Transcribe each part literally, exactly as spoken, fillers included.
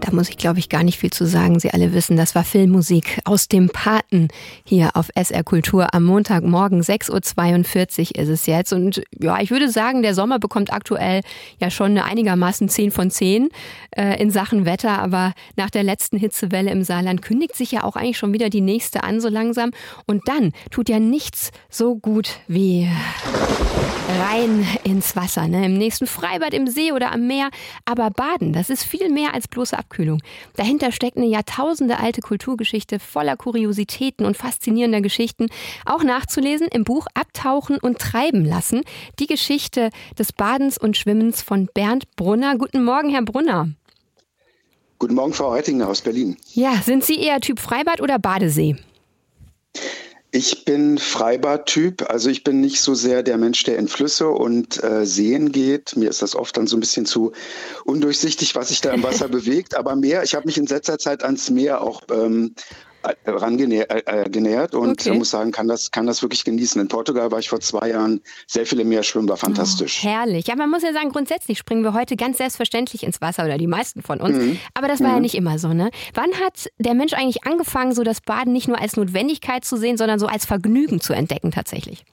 Da muss ich, glaube ich, gar nicht viel zu sagen. Sie alle wissen, das war Filmmusik aus dem Paten hier auf S R Kultur. Am Montagmorgen sechs Uhr zweiundvierzig ist es jetzt. Und ja, ich würde sagen, der Sommer bekommt aktuell ja schon eine einigermaßen zehn von zehn äh, in Sachen Wetter. Aber nach der letzten Hitzewelle im Saarland kündigt sich ja auch eigentlich schon wieder die nächste an so langsam. Und dann tut ja nichts so gut wie rein ins Wasser, ne? Im nächsten Freibad, im See oder am Meer. Aber Baden, das ist viel mehr als bloße Abkühlung. Dahinter steckt eine Jahrtausende alte Kulturgeschichte voller Kuriositäten und faszinierender Geschichten. Auch nachzulesen im Buch Abtauchen und Treiben lassen. Die Geschichte des Badens und Schwimmens von Bernd Brunner. Guten Morgen, Herr Brunner. Guten Morgen, Frau Reitinger aus Berlin. Ja, sind Sie eher Typ Freibad oder Badesee? Ich bin Freibad-Typ, also ich bin nicht so sehr der Mensch, der in Flüsse und äh, Seen geht. Mir ist das oft dann so ein bisschen zu undurchsichtig, was sich da im Wasser bewegt. Aber Meer, ich habe mich in letzter Zeit ans Meer auch ähm, rangenähert äh, genähert und okay. muss sagen, kann das, kann das wirklich genießen. In Portugal war ich vor zwei Jahren sehr viel im Meer schwimmen, war fantastisch. Oh, herrlich. Ja, man muss ja sagen, grundsätzlich springen wir heute ganz selbstverständlich ins Wasser oder die meisten von uns. Mhm. Aber das war mhm. ja nicht immer so, ne? Wann hat der Mensch eigentlich angefangen, so das Baden nicht nur als Notwendigkeit zu sehen, sondern so als Vergnügen zu entdecken tatsächlich?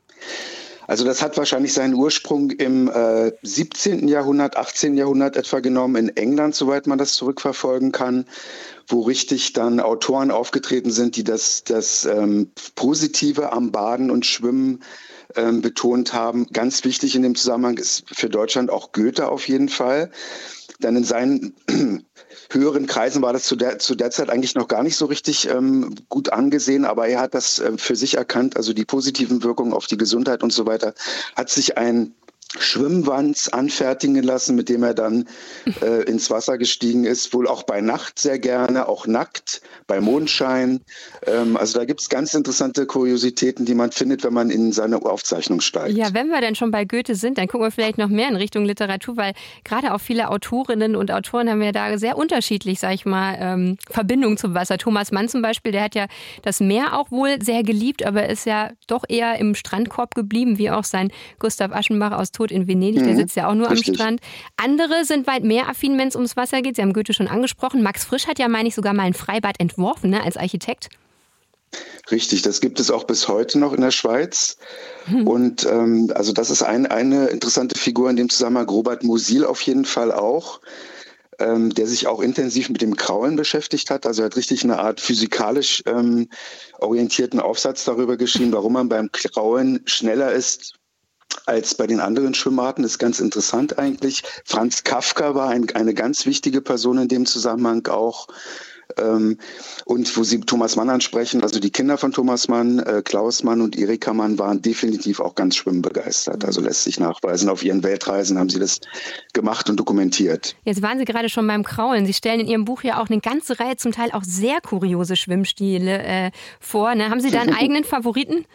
Also das hat wahrscheinlich seinen Ursprung im äh, siebzehnten Jahrhundert, achtzehnten Jahrhundert etwa genommen, in England, soweit man das zurückverfolgen kann, wo richtig dann Autoren aufgetreten sind, die das, das ähm, Positive am Baden und Schwimmen ähm, betont haben. Ganz wichtig in dem Zusammenhang ist für Deutschland auch Goethe auf jeden Fall. Denn in seinen höheren Kreisen war das zu der, zu der Zeit eigentlich noch gar nicht so richtig ähm, gut angesehen, aber er hat das äh, für sich erkannt, also die positiven Wirkungen auf die Gesundheit und so weiter, hat sich ein Schwimmwanz anfertigen lassen, mit dem er dann äh, ins Wasser gestiegen ist, wohl auch bei Nacht sehr gerne, auch nackt, bei Mondschein. Ähm, also da gibt es ganz interessante Kuriositäten, die man findet, wenn man in seine Aufzeichnung steigt. Ja, wenn wir denn schon bei Goethe sind, dann gucken wir vielleicht noch mehr in Richtung Literatur, weil gerade auch viele Autorinnen und Autoren haben ja da sehr unterschiedlich, sag ich mal, ähm, Verbindungen zum Wasser. Thomas Mann zum Beispiel, der hat ja das Meer auch wohl sehr geliebt, aber ist ja doch eher im Strandkorb geblieben, wie auch sein Gustav Aschenbach aus Tod in Venedig, der sitzt ja auch nur Richtig. am Strand. Andere sind weit mehr affin, wenn es ums Wasser geht. Sie haben Goethe schon angesprochen. Max Frisch hat ja, meine ich, sogar mal ein Freibad entworfen, ne, als Architekt. Richtig, das gibt es auch bis heute noch in der Schweiz. Hm. Und ähm, also das ist ein, eine interessante Figur in dem Zusammenhang. Robert Musil auf jeden Fall auch, ähm, der sich auch intensiv mit dem Kraulen beschäftigt hat. Also er hat richtig eine Art physikalisch ähm, orientierten Aufsatz darüber geschrieben, warum man beim Kraulen schneller ist als bei den anderen Schwimmarten. Ist ganz interessant eigentlich. Franz Kafka war ein, eine ganz wichtige Person in dem Zusammenhang auch. Ähm, und wo Sie Thomas Mann ansprechen, also die Kinder von Thomas Mann, äh, Klaus Mann und Erika Mann waren definitiv auch ganz schwimmbegeistert. Also lässt sich nachweisen, auf ihren Weltreisen haben sie das gemacht und dokumentiert. Jetzt waren Sie gerade schon beim Kraulen. Sie stellen in Ihrem Buch ja auch eine ganze Reihe zum Teil auch sehr kuriose Schwimmstile äh, vor. Ne? Haben Sie da einen eigenen Favoriten?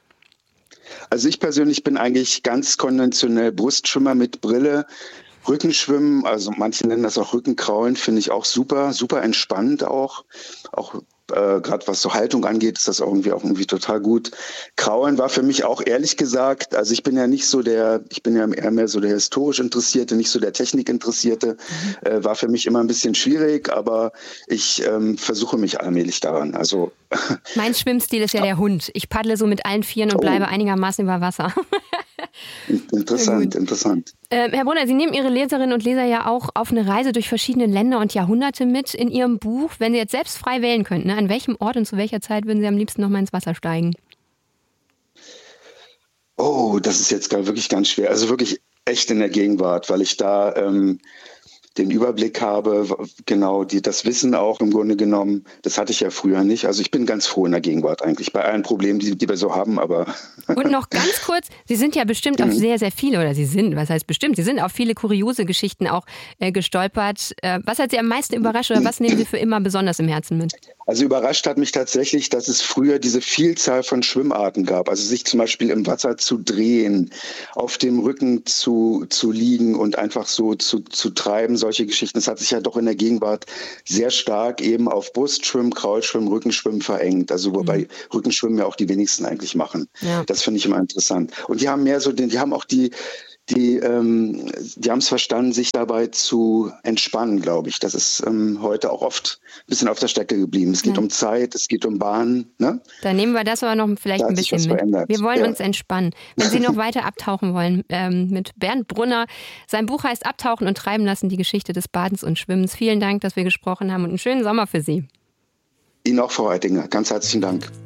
Also ich persönlich bin eigentlich ganz konventionell Brustschwimmer mit Brille. Rückenschwimmen, also manche nennen das auch Rückenkraulen, finde ich auch super, super entspannt auch. Auch äh, gerade was so Haltung angeht, ist das auch irgendwie auch irgendwie total gut. Kraulen war für mich auch ehrlich gesagt, also ich bin ja nicht so der, ich bin ja eher mehr so der historisch Interessierte, nicht so der Technik Interessierte, mhm. äh, war für mich immer ein bisschen schwierig, aber ich ähm, versuche mich allmählich daran. Also mein Schwimmstil ist ja der Hund. Ich paddle so mit allen Vieren und oh. bleibe einigermaßen über Wasser. Interessant, interessant. Äh, Herr Brunner, Sie nehmen Ihre Leserinnen und Leser ja auch auf eine Reise durch verschiedene Länder und Jahrhunderte mit in Ihrem Buch. Wenn Sie jetzt selbst frei wählen könnten, ne, an welchem Ort und zu welcher Zeit würden Sie am liebsten noch mal ins Wasser steigen? Oh, das ist jetzt wirklich ganz schwer. Also wirklich echt in der Gegenwart, weil ich da ähm, den Überblick habe, genau, die, das Wissen auch im Grunde genommen, das hatte ich ja früher nicht. Also ich bin ganz froh in der Gegenwart eigentlich, bei allen Problemen, die, die wir so haben, aber... Und noch ganz kurz, Sie sind ja bestimmt auf sehr, sehr viele, oder Sie sind, was heißt bestimmt, Sie sind auf viele kuriose Geschichten auch äh, gestolpert. Äh, was hat Sie am meisten überrascht oder was nehmen Sie für immer besonders im Herzen mit? Also überrascht hat mich tatsächlich, dass es früher diese Vielzahl von Schwimmarten gab. Also sich zum Beispiel im Wasser zu drehen, auf dem Rücken zu, zu liegen und einfach so zu, zu treiben, solche Geschichten. Das hat sich ja doch in der Gegenwart sehr stark eben auf Brustschwimmen, Kraulschwimmen, Rückenschwimmen verengt. Also wobei mhm. Rückenschwimmen ja auch die wenigsten eigentlich machen. Ja. Das finde ich immer interessant. Und die haben mehr so den, die haben auch die die, ähm, die haben es verstanden, sich dabei zu entspannen, glaube ich. Das ist ähm, heute auch oft ein bisschen auf der Strecke geblieben. Es geht ja. um Zeit, es geht um Bahn. Ne? Da nehmen wir das aber noch vielleicht ein bisschen mit. Verändert. Wir wollen ja. uns entspannen. Wenn Sie noch weiter abtauchen wollen, ähm, mit Bernd Brunner. Sein Buch heißt Abtauchen und treiben lassen, die Geschichte des Badens und Schwimmens. Vielen Dank, dass wir gesprochen haben und einen schönen Sommer für Sie. Ihnen auch, Frau Reitinger. Ganz herzlichen Dank.